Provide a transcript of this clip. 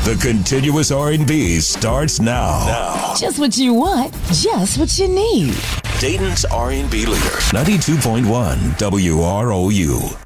The continuous R&B starts now. Just what you want, just what you need. Dayton's R&B leader, 92.1 WROU.